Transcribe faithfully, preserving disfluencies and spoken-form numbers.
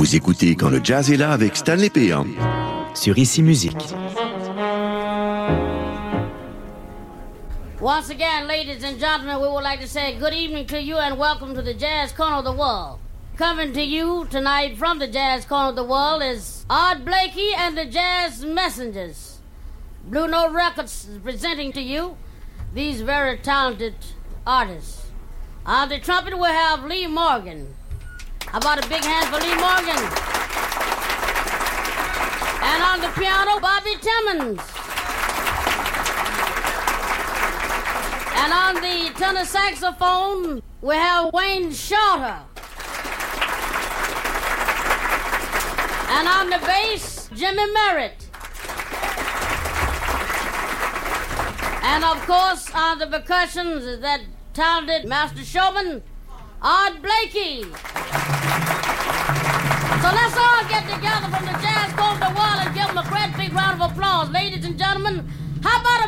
Vous écoutez Quand le jazz est là avec Stanley Péan. Sur Ici Musique. Once again, ladies and gentlemen, we would like to say good evening to you and welcome to the Jazz Corner of the World. Coming to you tonight from the Jazz Corner of the World is Art Blakey and the Jazz Messengers. Blue Note Records is presenting to you these very talented artists. On the trumpet we have Lee Morgan. How about a big hand for Lee Morgan? And on the piano, Bobby Timmons. And on the tenor saxophone, we have Wayne Shorter. And on the bass, Jimmy Merritt. And of course, on the percussions is that talented master showman, Art Blakey. So let's all get together from the Jazz Corner of the World and give them a great big round of applause. Ladies and gentlemen, how about